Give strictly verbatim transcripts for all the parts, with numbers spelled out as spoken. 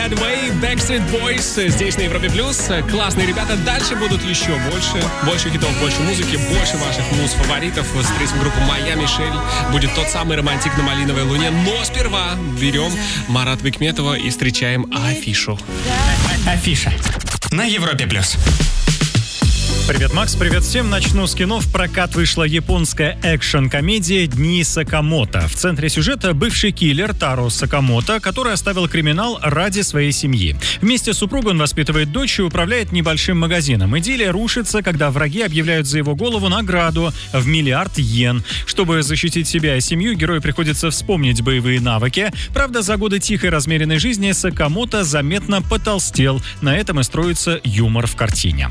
Way, Backstreet Boys здесь на Европе Плюс. Классные ребята. Дальше будут еще больше. Больше хитов, больше музыки, больше ваших муз-фаворитов. Встретим группу «Моя Мишель». Будет тот самый романтик на малиновой луне. Но сперва берем Марата Бекметова и встречаем Афишу. Афиша на Европе Плюс. Привет, Макс, привет всем. Начну с кино. В прокат вышла японская экшн-комедия «Дни Сакамото». В центре сюжета бывший киллер Таро Сакамото, который оставил криминал ради своей семьи. Вместе с супругой он воспитывает дочь и управляет небольшим магазином. Идиллия рушится, когда враги объявляют за его голову награду в миллиард йен. Чтобы защитить себя и семью, герою приходится вспомнить боевые навыки. Правда, за годы тихой размеренной жизни Сакамото заметно потолстел. На этом и строится юмор в картине.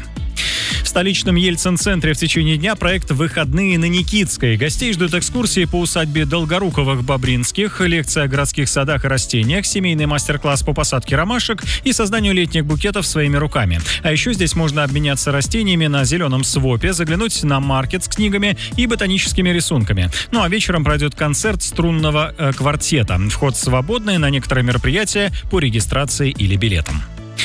В столичном Ельцин-центре в течение дня проект «Выходные на Никитской». Гостей ждут экскурсии по усадьбе Долгоруковых-Бобринских, лекция о городских садах и растениях, семейный мастер-класс по посадке ромашек и созданию летних букетов своими руками. А еще здесь можно обменяться растениями на зеленом свопе, заглянуть на маркет с книгами и ботаническими рисунками. Ну а вечером пройдет концерт струнного э, квартета. Вход свободный на некоторые мероприятия по регистрации или билетам.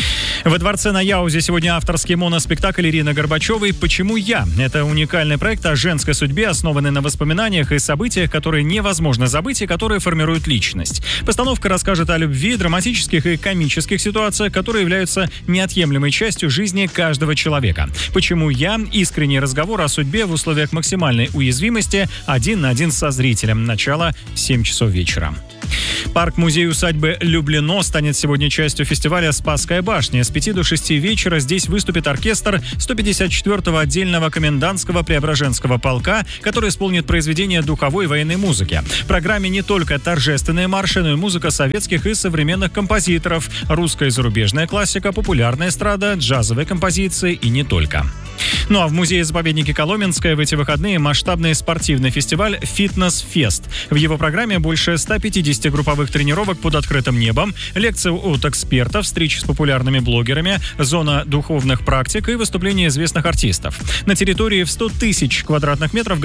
Во дворце на Яузе сегодня авторский моноспектакль Ирины Горбачевой «Почему я?». Это уникальный проект о женской судьбе, основанный на воспоминаниях и событиях, которые невозможно забыть и которые формируют личность. Постановка расскажет о любви, драматических и комических ситуациях, которые являются неотъемлемой частью жизни каждого человека. «Почему я?» – искренний разговор о судьбе в условиях максимальной уязвимости один на один со зрителем. Начало в семь часов вечера. Парк-музей усадьбы Люблино станет сегодня частью фестиваля «Спасская башня». С пяти до шести вечера здесь выступит оркестр сто пятьдесят четвёртого отдельного комендантского Преображенского полка, который исполнит произведения духовой военной музыки. В программе не только торжественные марши, но и музыка советских и современных композиторов, русская и зарубежная классика, популярная эстрада, джазовые композиции и не только. Ну а в музее-заповеднике Коломенское в эти выходные масштабный спортивный фестиваль «Фитнес-фест». В его программе больше ста пятидесяти групповых тренировок под открытым небом, лекции от экспертов, встречи с популярными блогерами, зона духовных практик и выступления известных артистов. На территории в сто тысяч квадратных метров